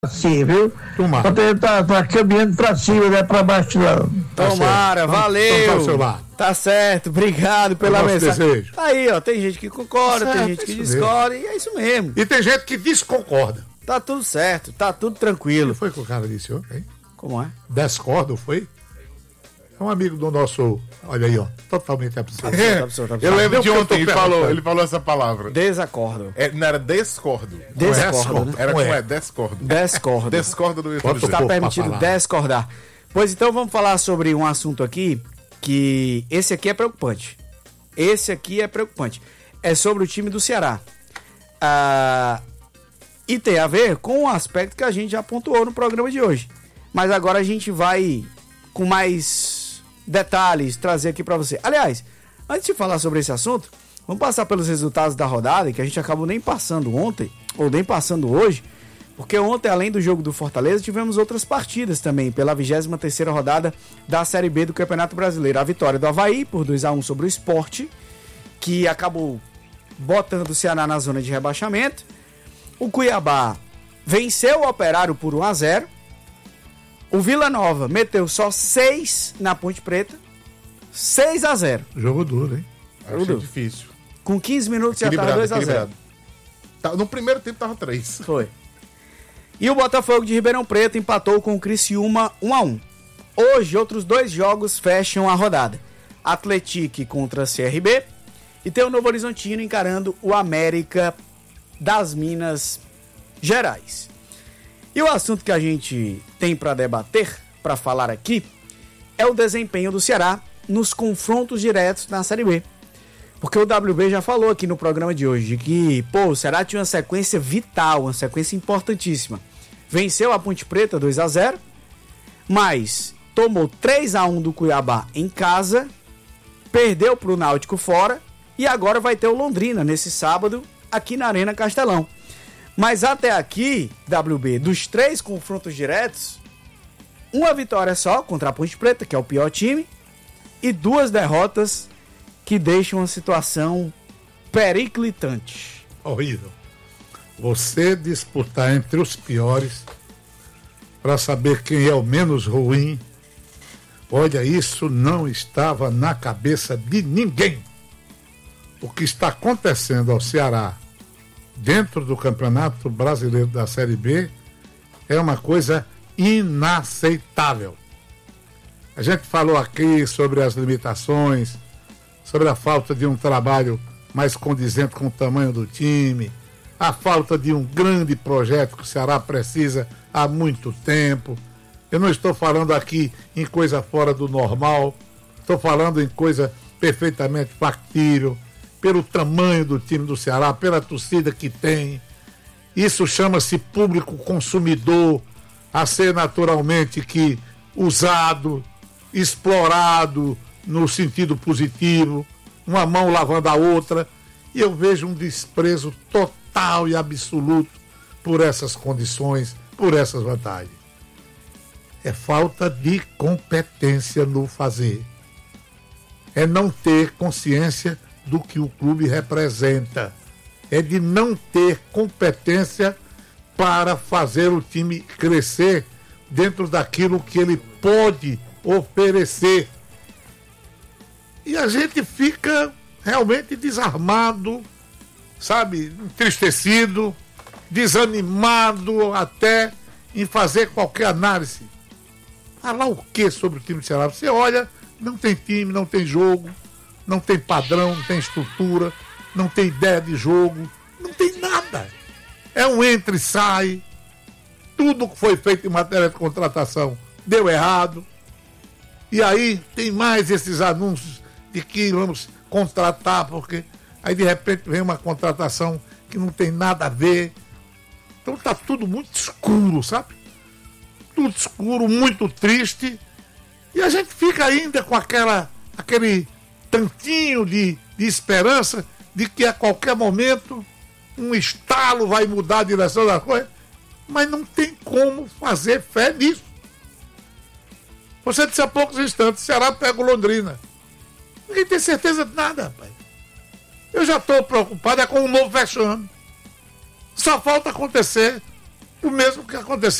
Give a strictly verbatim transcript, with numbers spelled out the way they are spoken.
Sim, viu? Tomara. Ele tá, tá caminhando pra cima, né? Pra baixo não. Tomara, Tá valeu. então, tá certo, obrigado pela é mensagem. Desejo. Tá aí, ó, tem gente que concorda, Tá certo, tem gente que isso discorda, e é isso mesmo. E tem gente que desconcorda. Tá tudo certo, tá tudo O tranquilo. que foi que o cara disse ontem? Como é? Discordo, foi? É um amigo do nosso. Olha aí, ó. Totalmente absurdo. Absurdo, absurdo, absurdo. Eu lembro Não, de que eu ontem, tô ele falou, perguntando. ele falou essa palavra. Desacordo. É, não era discordo. Discordo, né? Era Com com E. é, discordo. Discordo. Discordo do Bota o Está corpo pra permitido falar. discordar. Pois então vamos falar sobre um assunto aqui que esse aqui é preocupante. Esse aqui é preocupante. É sobre o time do Ceará. Ah, e tem a ver com o aspecto que a gente já pontuou no programa de hoje. Mas agora a gente vai com mais detalhes trazer aqui para você. Aliás, antes de falar sobre esse assunto, vamos passar pelos resultados da rodada, que a gente acabou nem passando ontem, ou nem passando hoje, porque ontem, além do jogo do Fortaleza, tivemos outras partidas também, pela vigésima terceira rodada da Série B do Campeonato Brasileiro. A vitória do Avaí por dois a um sobre o Sport, que acabou botando o Ceará na zona de rebaixamento. O Cuiabá venceu o Operário por um a zero. O Vila Nova meteu só seis na Ponte Preta. seis a zero. Jogo duro, hein? Achei Tudo. difícil. Com quinze minutos já estava Equilibrado, dois a zero. equilibrado. Tá, no primeiro tempo tava três. Foi. E o Botafogo de Ribeirão Preto empatou com o Criciúma um a um. Hoje, outros dois jogos fecham a rodada. Atlético contra C R B e tem o Novo Horizontino encarando o América das Minas Gerais. E o assunto que a gente tem para debater, para falar aqui, é o desempenho do Ceará nos confrontos diretos na Série B. Porque o W B já falou aqui no programa de hoje que, pô, o Ceará tinha uma sequência vital, uma sequência importantíssima. Venceu a Ponte Preta dois a zero, mas tomou três a um do Cuiabá em casa, perdeu para o Náutico fora e agora vai ter o Londrina nesse sábado aqui na Arena Castelão. Mas até aqui, W B, dos três confrontos diretos, uma vitória só contra a Ponte Preta, que é o pior time, e duas derrotas que deixam a situação periclitante. Horrível. Você disputar entre os piores para saber quem é o menos ruim. Olha, isso não estava na cabeça de ninguém. O que está acontecendo ao Ceará dentro do Campeonato Brasileiro da Série B é uma coisa inaceitável. A gente falou aqui sobre as limitações, sobre a falta de um trabalho mais condizente com o tamanho do time, a falta de um grande projeto que o Ceará precisa há muito tempo. Eu não estou falando aqui em coisa fora do normal, estou falando em coisa perfeitamente factível, pelo tamanho do time do Ceará, pela torcida que tem. Isso chama-se público consumidor, a ser naturalmente que usado, explorado no sentido positivo, uma mão lavando a outra, e eu vejo um desprezo total e absoluto por essas condições, por essas vantagens. É falta de competência no fazer. É não ter consciência do que o clube representa. É de não ter competência para fazer o time crescer dentro daquilo que ele pode oferecer. E a gente fica realmente desarmado, sabe, entristecido, desanimado até em fazer qualquer análise. Falar o que sobre o time do Ceará? Você olha, não tem time, não tem jogo, não tem padrão, não tem estrutura, não tem ideia de jogo, não tem nada. É um entra e sai. Tudo que foi feito em matéria de contratação deu errado. E aí tem mais esses anúncios de que vamos contratar, porque aí de repente vem uma contratação que não tem nada a ver. Então tá tudo muito escuro, sabe? Tudo escuro, muito triste. E a gente fica ainda com aquela, aquele tantinho de, de esperança de que a qualquer momento um estalo vai mudar a direção da coisa, mas não tem como fazer fé nisso. Você disse há poucos instantes, Ceará pega o Londrina. Ninguém tem certeza de nada, rapaz. Eu já estou preocupado é com o novo vexame. Só falta acontecer O mesmo que aconteceu